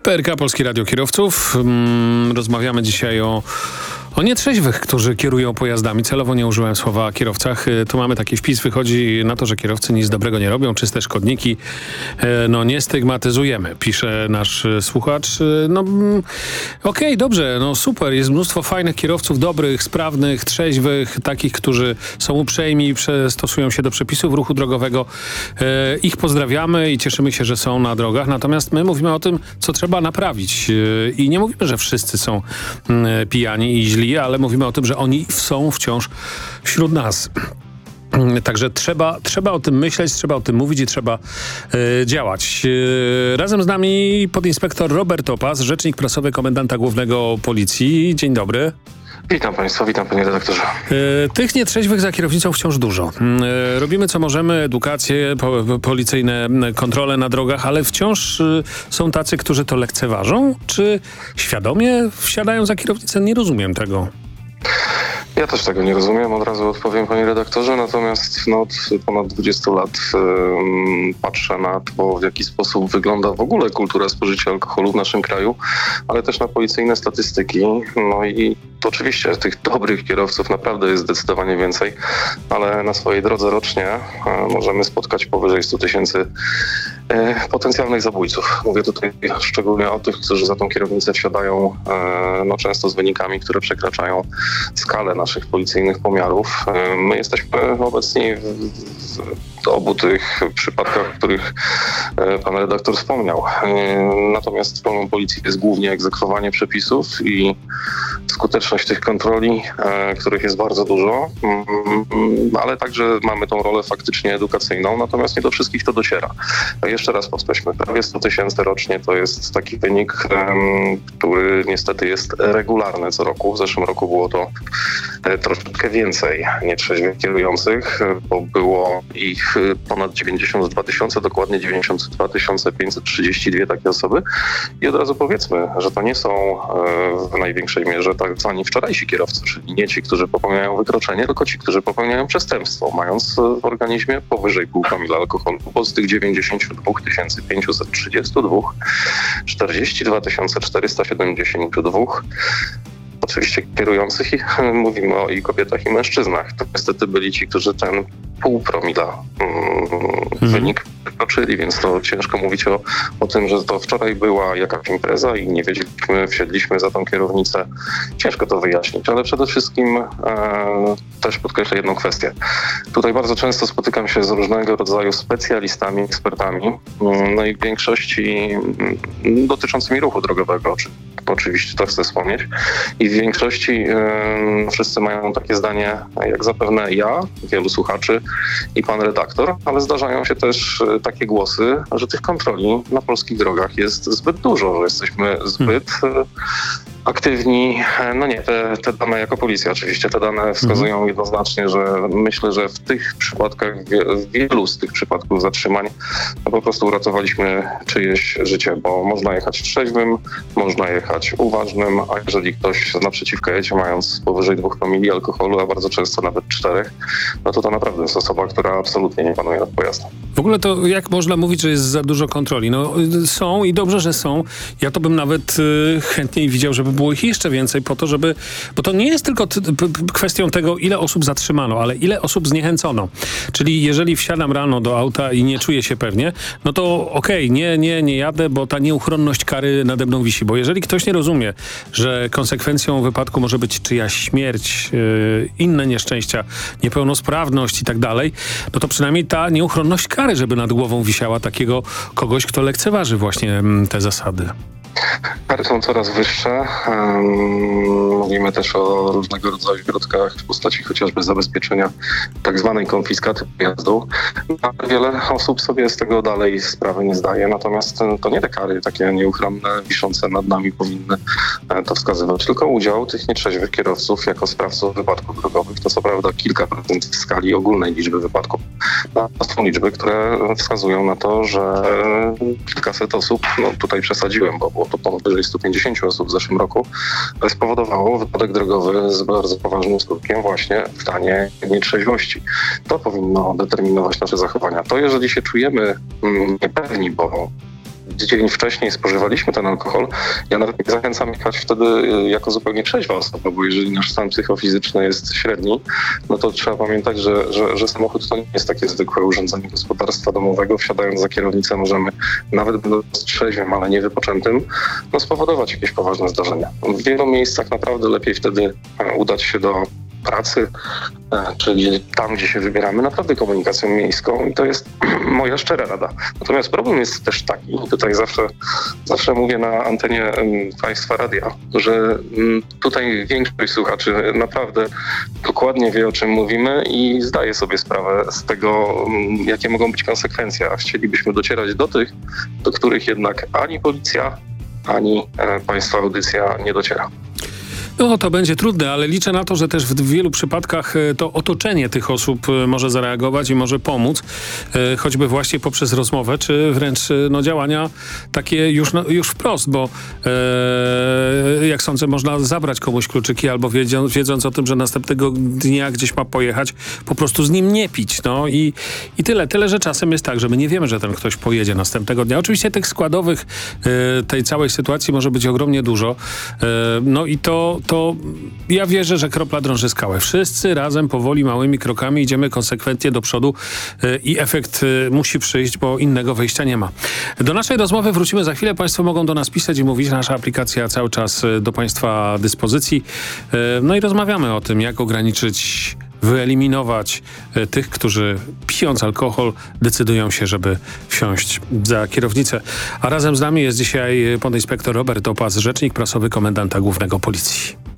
PRK Polskie Radio Kierowców. Rozmawiamy dzisiaj o nietrzeźwych, którzy kierują pojazdami. Celowo nie użyłem słowa o kierowcach. Tu mamy taki wpis, wychodzi na to, że kierowcy nic dobrego nie robią, czyste szkodniki. Nie stygmatyzujemy, pisze nasz słuchacz. Okej, dobrze, super. Jest mnóstwo fajnych kierowców, dobrych, sprawnych, trzeźwych, takich, którzy są uprzejmi, stosują się do przepisów ruchu drogowego. Ich pozdrawiamy i cieszymy się, że są na drogach. Natomiast my mówimy o tym, co trzeba naprawić. I nie mówimy, że wszyscy są pijani i źli, ale mówimy o tym, że oni są wciąż wśród nas. Także trzeba o tym myśleć, trzeba o tym mówić i trzeba działać. Razem z nami podinspektor Robert Opas, rzecznik prasowy komendanta głównego Policji. Dzień dobry. Witam Państwa, witam Panie redaktorze. Tych nietrzeźwych za kierownicą wciąż dużo. Robimy co możemy, edukację, policyjne kontrole na drogach, ale wciąż są tacy, którzy to lekceważą? Czy świadomie wsiadają za kierownicę? Nie rozumiem tego. Ja też tego nie rozumiem, od razu odpowiem Panie redaktorze, natomiast od ponad 20 lat patrzę na to, w jaki sposób wygląda w ogóle kultura spożycia alkoholu w naszym kraju, ale też na policyjne statystyki. I to oczywiście tych dobrych kierowców naprawdę jest zdecydowanie więcej, ale na swojej drodze rocznie możemy spotkać powyżej 100 000 potencjalnych zabójców. Mówię tutaj szczególnie o tych, którzy za tą kierownicę wsiadają często z wynikami, które przekraczają skalę naszych policyjnych pomiarów. My jesteśmy obecni w obu tych przypadkach, o których pan redaktor wspomniał. Natomiast rolą policji jest głównie egzekwowanie przepisów i skuteczność tych kontroli, których jest bardzo dużo, ale także mamy tą rolę faktycznie edukacyjną, natomiast nie do wszystkich to dociera. Jeszcze raz powtórzmy, prawie 100 000 rocznie to jest taki wynik, który niestety jest regularny co roku. W zeszłym roku było to troszeczkę więcej nietrzeźwych kierujących, bo było ich ponad 92 000, dokładnie 92 532 takie osoby. I od razu powiedzmy, że to nie są w największej mierze tak zwani wczorajsi kierowcy, czyli nie ci, którzy popełniają wykroczenie, tylko ci, którzy popełniają przestępstwo, mając w organizmie powyżej 0,5 promila alkoholu. Bo z tych 92 532 42 472 oczywiście kierujących, mówimy o i kobietach, i mężczyznach. To niestety byli ci, którzy ten 0,5 promila wynik przekroczyli, więc to ciężko mówić o tym, że to wczoraj była jakaś impreza i nie wiedzieliśmy, wsiedliśmy za tą kierownicę. Ciężko to wyjaśnić, ale przede wszystkim też podkreślę jedną kwestię. Tutaj bardzo często spotykam się z różnego rodzaju specjalistami, ekspertami, i w większości dotyczącymi ruchu drogowego, oczywiście to chcę wspomnieć. I w większości wszyscy mają takie zdanie, jak zapewne ja, wielu słuchaczy i pan redaktor, ale zdarzają się też takie głosy, że tych kontroli na polskich drogach jest zbyt dużo, że jesteśmy zbyt aktywni. Te dane jako policja oczywiście, te dane wskazują jednoznacznie, że myślę, że w tych przypadkach, w wielu z tych przypadków zatrzymań po prostu uratowaliśmy czyjeś życie, bo można jechać trzeźwym, można jechać uważnym, a jeżeli ktoś naprzeciwko jedzie mając powyżej 2 promili alkoholu, a bardzo często nawet 4, to naprawdę jest osoba, która absolutnie nie panuje nad pojazdem. W ogóle to jak można mówić, że jest za dużo kontroli? Są i dobrze, że są. Ja to bym nawet chętniej widział, żeby było ich jeszcze więcej po to, bo to nie jest tylko kwestią tego, ile osób zatrzymano, ale ile osób zniechęcono. Czyli jeżeli wsiadam rano do auta i nie czuję się pewnie, to okej, nie jadę, bo ta nieuchronność kary nade mną wisi. Bo jeżeli ktoś nie rozumie, że konsekwencją wypadku może być czyjaś śmierć, inne nieszczęścia, niepełnosprawność i tak dalej, to przynajmniej ta nieuchronność kary, żeby nad głową wisiała takiego kogoś, kto lekceważy właśnie te zasady. Kary są coraz wyższe. Mówimy też o różnego rodzaju środkach w postaci chociażby zabezpieczenia tak zwanej konfiskaty pojazdu. Wiele osób sobie z tego dalej sprawy nie zdaje, natomiast to nie te kary takie nieuchronne, wiszące nad nami powinny to wskazywać, tylko udział tych nietrzeźwych kierowców jako sprawców wypadków drogowych. To co prawda kilka procent w skali ogólnej liczby wypadków. Natomiast są liczby, które wskazują na to, że kilkaset osób, tutaj przesadziłem, bo było to powyżej 150 osób w zeszłym roku, spowodowało wypadek drogowy z bardzo poważnym skutkiem właśnie w stanie nietrzeźwości. To powinno determinować nasze zachowania. To jeżeli się czujemy niepewni, bo dzień wcześniej spożywaliśmy ten alkohol, ja nawet nie zachęcam jechać wtedy jako zupełnie trzeźwa osoba, bo jeżeli nasz stan psychofizyczny jest średni, no to trzeba pamiętać, że samochód to nie jest takie zwykłe urządzenie gospodarstwa domowego. Wsiadając za kierownicę możemy, nawet będąc trzeźwym, ale nie wypoczętym, no spowodować jakieś poważne zdarzenia. W wielu miejscach naprawdę lepiej wtedy udać się do pracy, czyli tam, gdzie się wybieramy, naprawdę komunikacją miejską i to jest moja szczera rada. Natomiast problem jest też taki, i tutaj zawsze mówię na antenie Państwa radia, że tutaj większość słuchaczy naprawdę dokładnie wie, o czym mówimy i zdaje sobie sprawę z tego, jakie mogą być konsekwencje, a chcielibyśmy docierać do tych, do których jednak ani policja, ani Państwa audycja nie dociera. No to będzie trudne, ale liczę na to, że też w wielu przypadkach to otoczenie tych osób może zareagować i może pomóc, choćby właśnie poprzez rozmowę, czy wręcz działania takie już wprost, bo jak sądzę, można zabrać komuś kluczyki albo wiedząc o tym, że następnego dnia gdzieś ma pojechać, po prostu z nim nie pić. No i tyle. Tyle, że czasem jest tak, że my nie wiemy, że ten ktoś pojedzie następnego dnia. Oczywiście tych składowych tej całej sytuacji może być ogromnie dużo. No i to ja wierzę, że kropla drąży skałę. Wszyscy razem, powoli, małymi krokami idziemy konsekwentnie do przodu i efekt musi przyjść, bo innego wyjścia nie ma. Do naszej rozmowy wrócimy za chwilę. Państwo mogą do nas pisać i mówić. Nasza aplikacja cały czas do Państwa dyspozycji. No i rozmawiamy o tym, jak ograniczyć, wyeliminować tych, którzy pijąc alkohol decydują się, żeby wsiąść za kierownicę. A razem z nami jest dzisiaj podinspektor Robert Opas, rzecznik prasowy komendanta głównego Policji.